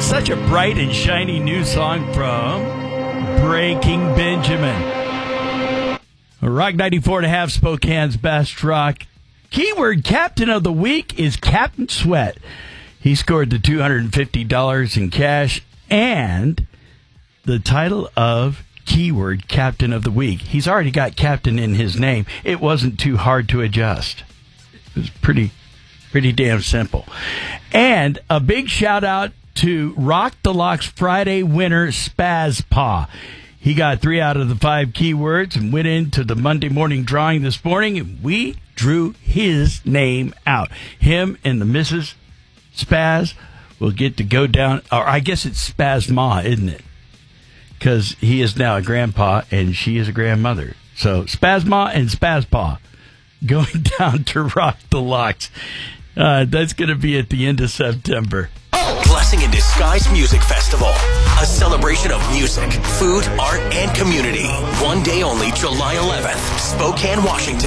such a bright and shiny new song from Breaking Benjamin. Rock 94.5, Spokane's best rock. Keyword captain of the week is Captain Sweat. He scored the $250 in cash and the title of Keyword Captain of the Week. He's already got captain in his name. It wasn't too hard to adjust. It was pretty damn simple. And a big shout out to Rock the Locks Friday winner Spaz Paw. He got 3 out of the 5 keywords and went into the Monday morning drawing this morning, and we drew his name out. Him and the Mrs. Spaz will get to go down, or I guess it's Spaz Ma, isn't it? Because he is now a grandpa and she is a grandmother. So Spaz Ma and Spaz Pa going down to Rock the Locks. That's going to be at the end of September. Blessing in Disguise Music Festival. A celebration of music, food, art, and community. One day only, July 11th, Spokane, Washington.